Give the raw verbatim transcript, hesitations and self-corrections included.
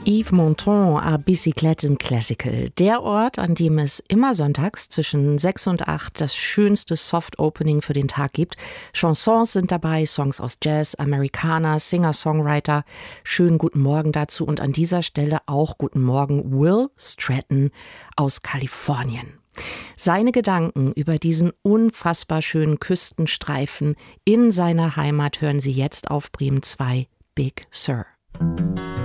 Yves Montand à Bicyclette im Classical. Der Ort, an dem es immer sonntags zwischen sechs und acht das schönste Soft-Opening für den Tag gibt. Chansons sind dabei, Songs aus Jazz, Americana, Singer-Songwriter. Schönen guten Morgen dazu und an dieser Stelle auch guten Morgen Will Stratton aus Kalifornien. Seine Gedanken über diesen unfassbar schönen Küstenstreifen in seiner Heimat hören Sie jetzt auf Bremen zwei, Big Sur.